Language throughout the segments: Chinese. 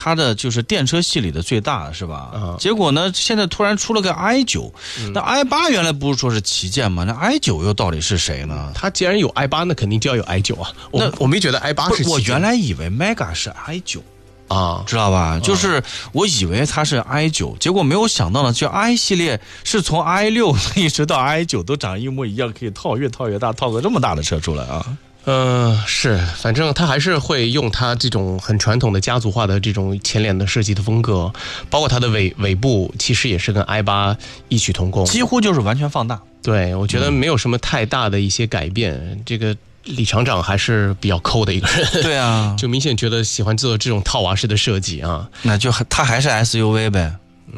它的就是电车系里的最大是吧？结果呢，现在突然出了个 i9，那 i8 原来不是说是旗舰吗？那 i9 又到底是谁呢？ 它既然有 i8，那肯定就要有 i9啊。我没觉得 i8 是旗舰。 我原来以为 Mega 是 i9。知道吧？就是我以为它是 i9，结果没有想到呢，就 i 系列是从 i6 一直到 i9 都长一模一样，可以越套越大，套个这么大的车出来啊！ 是，反正他还是会用他这种很传统的家族化的这种前脸的设计的风格，包括它的尾部，其实也是跟 i8 异曲同工， 几乎就是完全放大。 对，我觉得没有什么太大的一些改变。这个李厂长还是比较抠的一个人， 对啊， 就明显觉得喜欢做这种套娃式的设计啊。 那就他还是 SUV 呗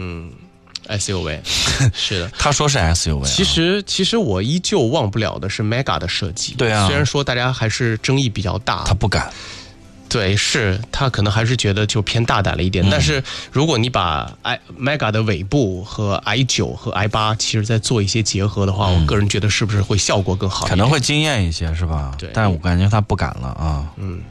，SUV 是的， 他说是 SUV。 其实我依旧忘不了的是 Mega 的设计。 对啊， 虽然说大家还是争议比较大， 他不敢。 对，是他可能还是觉得就偏大胆了一点。但是如果你把 Mega 的尾部和 i9 和 i8 其实再做一些结合的话，我个人觉得是不是会效果更好一点？ 可能会惊艳一些，是吧？对，但是我感觉他不敢了啊。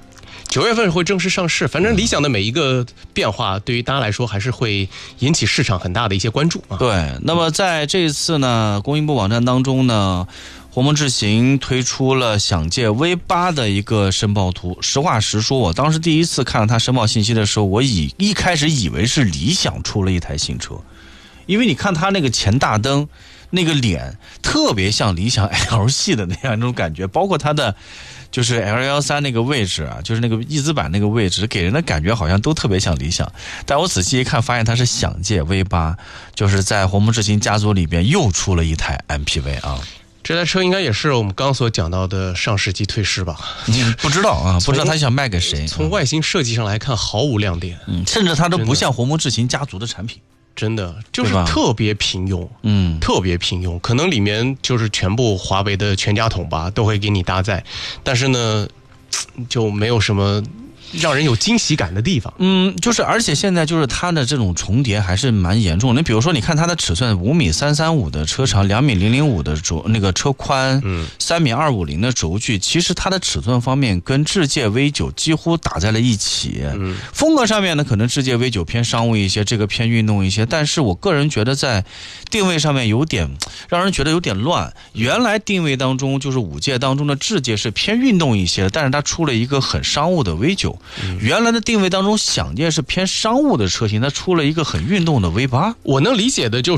9月份会正式上市，反正理想的每一个变化对于大家来说还是会引起市场很大的一些关注啊。 对，那么在这一次呢，工信部网站当中呢，鸿蒙智行推出了想借 V8 的一个申报图。实话实说，我当时第一次看到它申报信息的时候，我一开始以为是理想出了一台新车，因为你看它那个前大灯那个脸特别像理想 L 系的那样一种感觉，包括它的就是 L13 那个位置啊，就是那个翼子板那个位置，给人的感觉好像都特别像理想。但我仔细一看，发现它是想借 V8， 就是在鸿蒙智行家族里边又出了一台 MPV 啊。 这台车应该也是我们刚所讲到的上世纪退市吧？ 不知道啊，不知道他想卖给谁。 从外形设计上来看，毫无亮点， 甚至它都不像鸿蒙智行家族的产品。 真的就是特别平庸，特别平庸，可能里面就是全部华为的全家桶吧，都会给你搭载，但是呢，就没有什么让人有惊喜感的地方。 就是而且现在就是它的这种重叠还是蛮严重的。你比如说，你看它的尺寸5.335米的车长，2.005米的那个车宽，3.250米的轴距，其实它的尺寸方面跟智界 V9 几乎打在了一起。风格上面呢，可能智界 V9 偏商务一些，这个偏运动一些，但是我个人觉得在定位上面有点让人觉得有点乱。原来定位当中就是5界当中的智界是偏运动一些，但是它出了一个很商务的 V9。原来的定位当中，想借是偏商务的车型，它出了一个很运动的 V8。 我能理解的就是，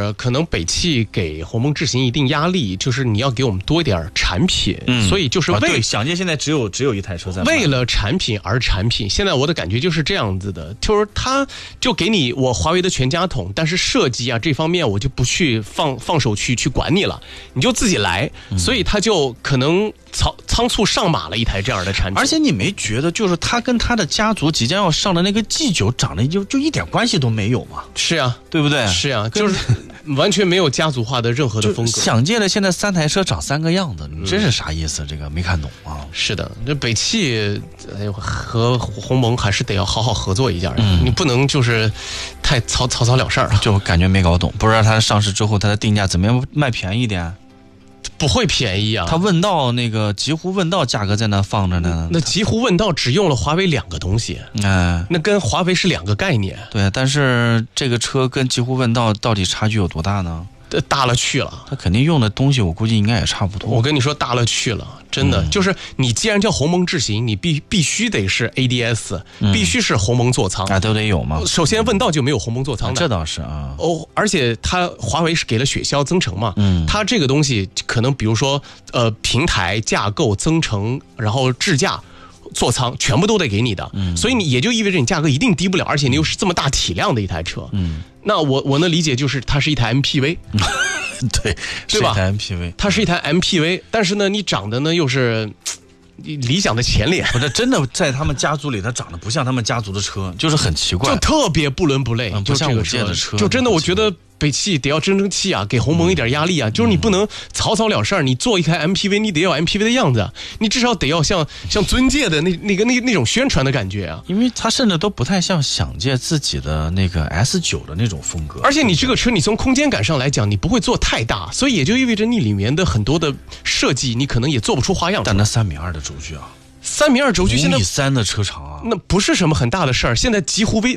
可能北汽给鸿蒙智行一定压力，就是你要给我们多一点产品，所以就是对，想借现在只有一台车在卖， 为了产品而产品。现在我的感觉就是这样子的，就是他就给你我华为的全家桶，但是设计啊这方面我就不去放手去管你了，你就自己来，所以他就可能仓促上马了一台这样的产品。 而且你没觉得就是他跟他的家族即将要上的那个 G9 长得就一点关系都没有吗？ 是啊， 对不对？ 是啊，就是完全没有家族化的任何的风格。 想借的现在3台车长3个样子，你真是啥意思？这个没看懂啊。 是的，这北汽和鸿蒙还是得要好好合作一下，你不能就是太草了事儿啊， 就感觉没搞懂。不知道它上市之后它的定价怎么样，卖便宜一点？ 不会便宜啊！ 他问道那个极狐问道价格在那放着呢。 那极狐问道只用了华为2个东西，那跟华为是2个概念。 对，但是这个车跟极狐问道到底差距有多大呢？ 大了去了， 他肯定用的东西我估计应该也差不多。 我跟你说大了去了，真的，就是你既然叫鸿蒙智行，你必须得是 ADS，必须是鸿蒙座舱啊，都得有嘛。 首先问道就没有鸿蒙座舱的， 这倒是啊。 而且它华为是给了雪橇增程嘛，它这个东西可能比如说平台架构增程，然后智驾座舱全部都得给你的，所以你也就意味着你价格一定低不了，而且你又是这么大体量的一台车，那我能理解就是它是一台 MPV， 对吧？ 是一台 MPV， 它是一台 MPV， 但是呢，你长得呢又是理想的前脸， 不是真的在他们家族里，它长得不像他们家族的车，就是很奇怪， 就特别不伦不类， 不像5界的车， 就真的我觉得。北汽得要争气啊，给鸿蒙一点压力啊！就是你不能草了事儿，你做一台 MPV， 你得要 MPV 的样子，你至少得要像尊界的那种宣传的感觉啊！ 因为它甚至都不太像想借自己的那个 S9 的那种风格。 而且你这个车，你从空间感上来讲，你不会做太大，所以也就意味着你里面的很多的设计，你可能也做不出花样。 但那3.2米的轴距啊 3.2米轴距现在 5.3米的车长啊， 那不是什么很大的事儿，现在几乎